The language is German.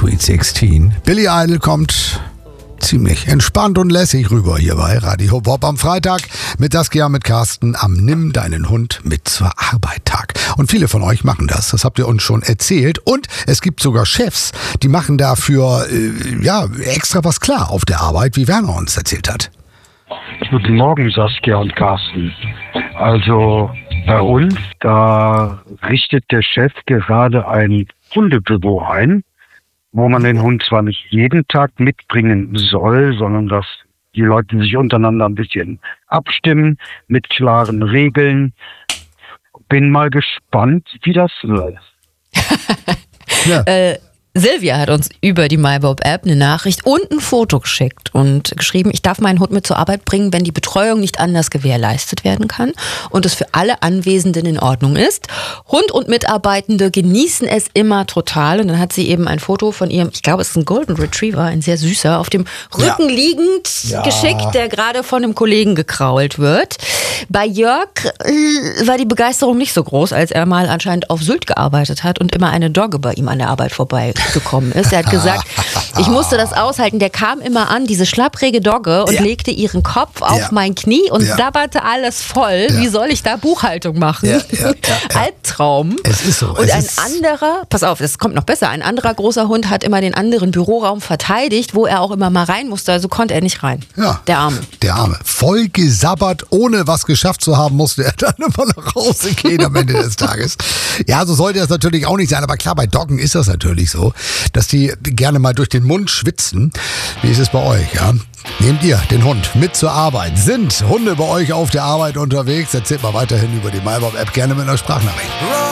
Sweet 16. Billy Idol kommt ziemlich entspannt und lässig rüber hier bei Radio Hip Hop am Freitag mit Saskia, mit Carsten am Nimm deinen Hund mit zur Arbeit Tag. Und viele von euch machen das habt ihr uns schon erzählt. Und es gibt sogar Chefs, die machen dafür extra was klar auf der Arbeit, wie Werner uns erzählt hat. Guten Morgen, Saskia und Carsten. Also bei uns, da richtet der Chef gerade ein Hundebüro ein, wo man den Hund zwar nicht jeden Tag mitbringen soll, sondern dass die Leute sich untereinander ein bisschen abstimmen mit klaren Regeln. Bin mal gespannt, wie das läuft. Ja. Silvia hat uns über die MyBob-App eine Nachricht und ein Foto geschickt und geschrieben, ich darf meinen Hund mit zur Arbeit bringen, wenn die Betreuung nicht anders gewährleistet werden kann und es für alle Anwesenden in Ordnung ist. Hund und Mitarbeitende genießen es immer total. Und dann hat sie eben ein Foto von ihrem, ich glaube, es ist ein Golden Retriever, ein sehr süßer, auf dem Rücken liegend geschickt, der gerade von einem Kollegen gekrault wird. Bei Jörg war die Begeisterung nicht so groß, als er mal anscheinend auf Sylt gearbeitet hat und immer eine Dogge bei ihm an der Arbeit vorbeigekommen ist. Er hat gesagt, ich musste das aushalten. Der kam immer an, diese schlapprige Dogge, und legte ihren Kopf auf mein Knie und sabberte alles voll. Wie soll ich da Buchhaltung machen? Albtraum. Es ist so. Und ein anderer, pass auf, es kommt noch besser, ein anderer großer Hund hat immer den anderen Büroraum verteidigt, wo er auch immer mal rein musste, also konnte er nicht rein. Ja. Der Arme. Der Arme. Voll gesabbert, ohne was geschafft zu haben, musste er dann immer nach Hause gehen am Ende des Tages. Ja, so sollte das natürlich auch nicht sein, aber klar, bei Doggen ist das natürlich so, dass die gerne mal durch den Mund schwitzen. Wie ist es bei euch, ja? Nehmt ihr den Hund mit zur Arbeit? Sind Hunde bei euch auf der Arbeit unterwegs? Erzählt mal weiterhin über die MyBob-App gerne mit einer Sprachnachricht.